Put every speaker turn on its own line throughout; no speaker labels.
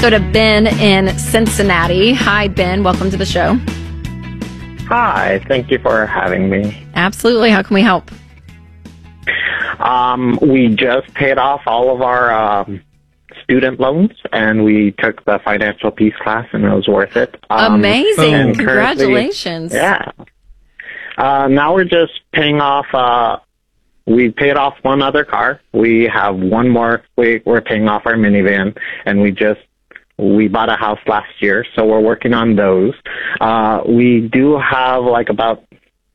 go to Ben in Cincinnati. Hi, Ben. Welcome to the show.
Hi, thank you for having me.
Absolutely. How can we help?
We just paid off all of our student loans, and we took the financial peace class, and it was worth it.
Amazing.
And
Congratulations.
Yeah. Now we're just paying off, we paid off one other car. We have one more. We're paying off our minivan, and we bought a house last year, so we're working on those. We do have like about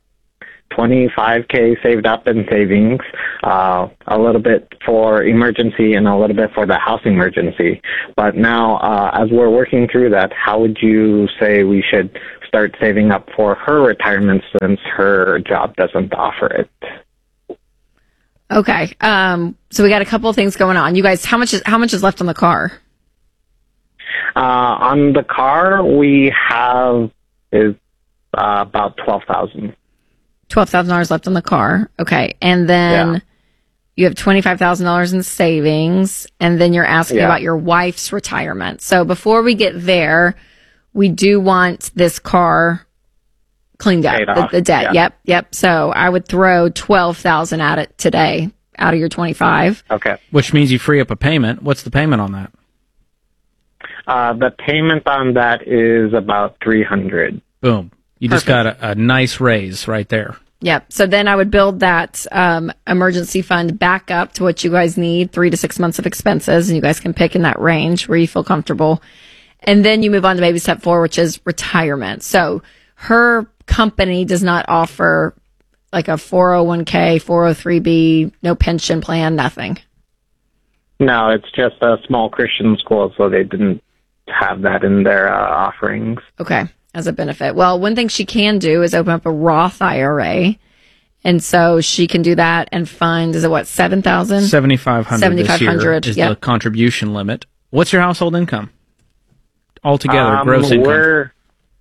$25K saved up in savings, a little bit for emergency and a little bit for the house emergency. But now, as we're working through that, how would you say we should start saving up for her retirement since her job doesn't offer it?
Okay. So we got a couple of things going on. You guys, how much is left on the car?
On the car, we have is about $12,000.
$12,000 left on the car. Okay. And then you have $25,000 in savings, and then you're asking about your wife's retirement. So before we get there, we do want this car cleaned up, the debt.
Yeah.
Yep. So I would throw $12,000 at it today out of your 25.
Okay.
Which means you free up a payment. What's the payment on that?
The payment on that is about $300.
Boom. You just got a nice raise right there.
Yep. So then I would build that emergency fund back up to what you guys need, 3 to 6 months of expenses, and you guys can pick in that range where you feel comfortable. And then you move on to baby step 4, which is retirement. So her company does not offer like a 401k, 403b, no pension plan, nothing.
No, it's just a small Christian school, so they didn't have that in their offerings.
Okay, as a benefit. Well, one thing she can do is open up a Roth IRA. And so she can do that and fund, is it what, $7,000?
$7,500 this year is
yep.
the contribution limit. What's your household income? Altogether, gross income.
We're,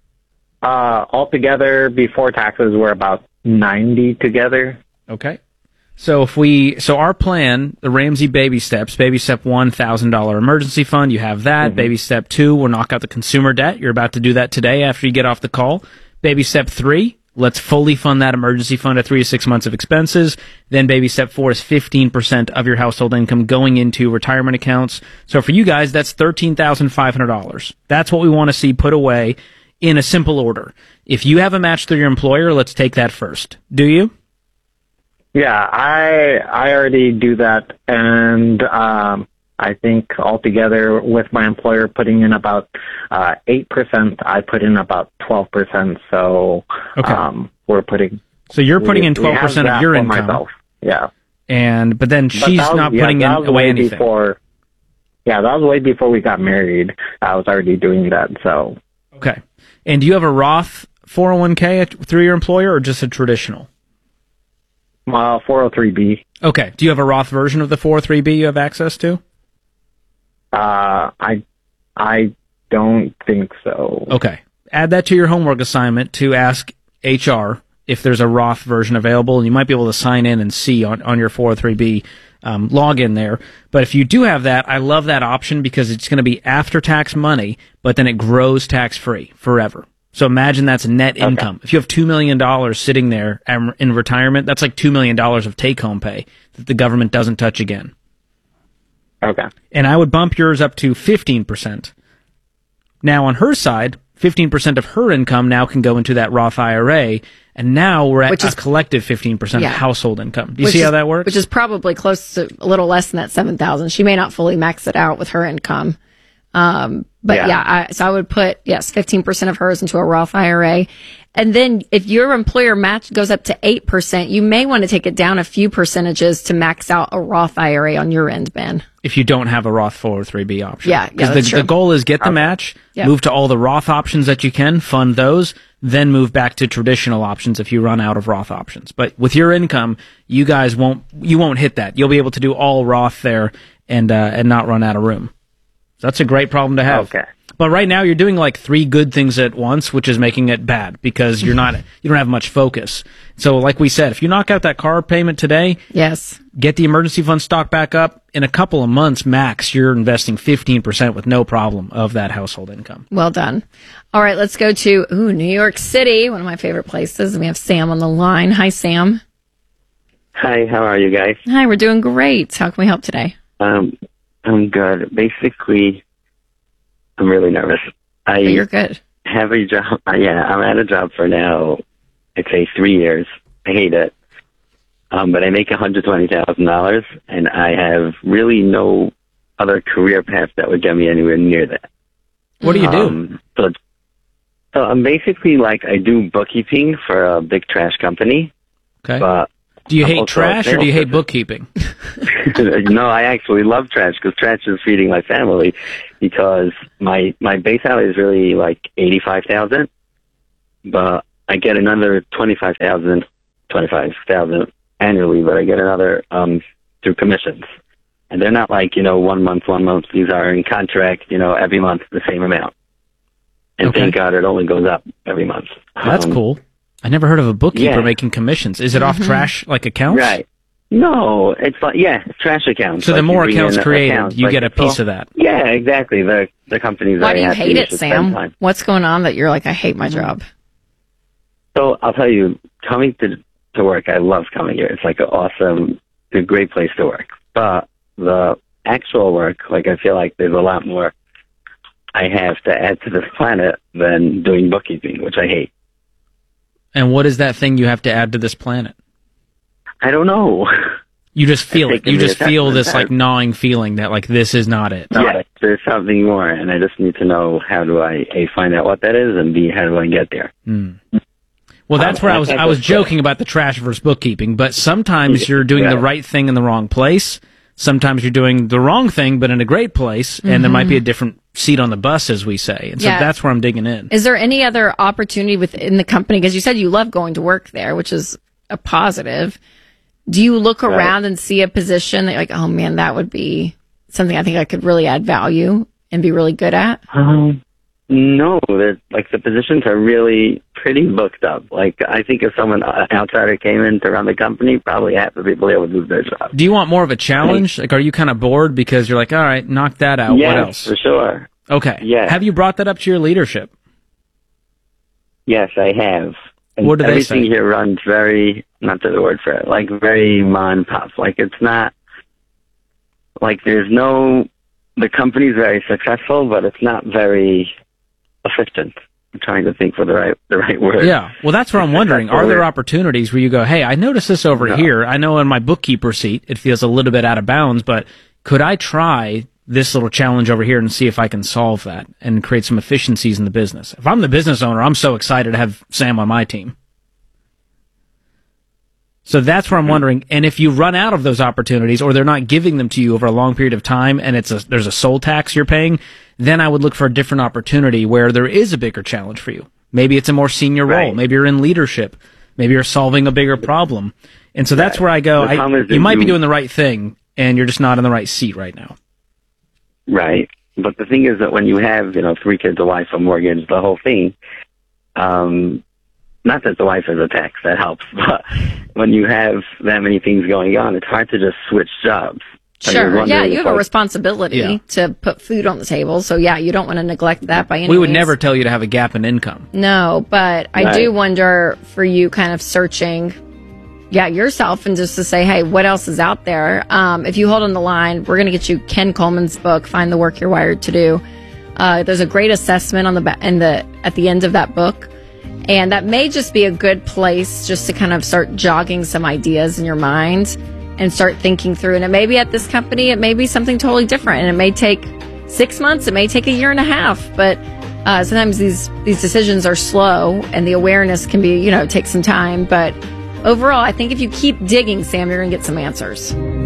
altogether, before taxes, we're about 90 together.
Okay. So our plan, the Ramsey baby steps, baby step 1, $1,000 emergency fund, you have that. Mm-hmm. Baby step 2, we'll knock out the consumer debt. You're about to do that today after you get off the call. Baby step 3, let's fully fund that emergency fund at 3 to 6 months of expenses. Then baby step 4 is 15% of your household income going into retirement accounts. So for you guys, that's $13,500. That's what we want to see put away in a simple order. If you have a match through your employer, let's take that first. Do you?
Yeah, I already do that, and I think altogether with my employer putting in about 8%, I put in about 12%. So we're putting.
So you're putting in 12% of your income.
Myself. Yeah,
but then she's not putting away anything.
That was way before we got married. I was already doing that. So
okay, and do you have a Roth 401k through your employer, or just a traditional?
403b.
Okay. Do you have a Roth version of the 403b you have access to?
I don't think so.
Okay. Add that to your homework assignment to ask HR if there's a Roth version available, and you might be able to sign in and see on your 403b login there. But if you do have that, I love that option because it's going to be after-tax money, but then it grows tax-free forever. So imagine that's net income. If you have $2 million sitting there in retirement, that's like $2 million of take-home pay that the government doesn't touch again.
Okay.
And I would bump yours up to 15%. Now, on her side, 15% of her income now can go into that Roth IRA, and now we're at a collective 15% of household income. Do you see how that works?
Which is probably close to a little less than that $7,000. She may not fully max it out with her income. So I would put, 15% of hers into a Roth IRA. And then if your employer match goes up to 8%, you may want to take it down a few percentages to max out a Roth IRA on your end, Ben.
If you don't have a Roth 403b option.
Yeah,
because the goal is get the match, move to all the Roth options that you can, fund those, then move back to traditional options if you run out of Roth options. But with your income, you won't hit that. You'll be able to do all Roth there and not run out of room. So that's a great problem to have.
Okay.
But right now you're doing like 3 good things at once, which is making it bad because you don't have much focus. So like we said, if you knock out that car payment today,
Yes.
get the emergency fund stock back up, in a couple of months max, you're investing 15% with no problem of that household income.
Well done. All right, let's go to New York City, one of my favorite places. And we have Sam on the line. Hi, Sam.
Hi, how are you guys?
Hi, we're doing great. How can we help today?
I'm good. Basically, I'm really nervous.
You're good.
Have a job. Yeah, I'm at a job for now, I'd say 3 years. I hate it. But I make $120,000, and I have really no other career path that would get me anywhere near that.
What do you do?
So I'm basically I do bookkeeping for a big trash company.
Okay.
But
do you
I'm
hate
also
trash
a
or do you hate
salesperson.
bookkeeping?
No, I actually love trash because trash is feeding my family. Because my base salary is really $85,000, but I get another $25,000 annually. But I get another through commissions, and they're not 1 month. These are in contract. Every month the same amount. And
Okay.
thank God it only goes up every month.
That's cool. I never heard of a bookkeeper
Yeah.
making commissions. Is it off trash accounts?
Right. No, it's trash accounts.
So the more
you bring
accounts
in
created,
accounts,
you get a
it's all-
piece of that.
Yeah, exactly. The company's
Why do
very
you
happy
hate
you
it,
should spend
Sam?
time.
What's going on that you're I hate my job?
So I'll tell you, coming to work, I love coming here. It's it's a great place to work. But the actual work, I feel like there's a lot more I have to add to this planet than doing bookkeeping, which I hate.
And what is that thing you have to add to this planet?
I don't know.
You just feel it.
taken
You
the
just feel this
assessment.
gnawing feeling that this is not it.
Yeah, there's something more, and I just need to know how do I A, find out what that is, and B, how do I get there?
Well, that's where I was joking about the trash versus bookkeeping, but sometimes you're doing the right thing in the wrong place. Sometimes you're doing the wrong thing, but in a great place, and there might be a different seat on the bus, as we say. And so
Yeah.
that's where I'm digging in.
Is there any other opportunity within the company? Because you said you love going to work there, which is a positive. Do you look around and see a position that you're like, oh man, that would be something I think I could really add value and be really good at?
No, the positions are really pretty booked up. I think if someone outsider came in to run the company, probably half the people there would lose their job.
Do you want more of a challenge? Are you kind of bored because you're all right, knock that out.
Yes,
What else?
for sure.
Okay.
Yeah.
Have you brought that up to your leadership?
Yes, I have. And
What do they
everything
say?
here runs very, not the word for it, very mom and pop. It's not, there's no, the company's very successful, but it's not very efficient. I'm trying to think for the right word.
Yeah. Well, that's where I'm wondering. Are there opportunities where you go, hey, I noticed this over here. I know in my bookkeeper seat, it feels a little bit out of bounds, but could I try this little challenge over here and see if I can solve that and create some efficiencies in the business? If I'm the business owner, I'm so excited to have Sam on my team. So that's where I'm wondering. And if you run out of those opportunities or they're not giving them to you over a long period of time and there's a soul tax you're paying, then I would look for a different opportunity where there is a bigger challenge for you. Maybe it's a more senior role.
Right.
Maybe you're in leadership. Maybe you're solving a bigger problem. And so that's where I go,
The problem is that
you might be doing the right thing and you're just not in the right seat right now.
Right. But the thing is that when you have, 3 kids, a wife, a mortgage, the whole thing, not that the wife is a tax, that helps, but when you have that many things going on, it's hard to just switch jobs. I was
Sure. Yeah,
wondering
you
if
have a responsibility to put food on the table. So yeah, you don't want to neglect that by any
We would
means.
never tell you to have a gap in income.
No, but I
Right.
do wonder for you kind of searching, yourself and just to say, hey, what else is out there? If you hold on the line, we're going to get you Ken Coleman's book, Find the Work You're Wired to Do. There's a great assessment on at the end of that book. And that may just be a good place just to kind of start jogging some ideas in your mind and start thinking through. And it may be at this company, it may be something totally different. And it may take 6 months, it may take a year and a half. But sometimes these decisions are slow and the awareness can be, take some time. But overall, I think if you keep digging, Sam, you're going to get some answers.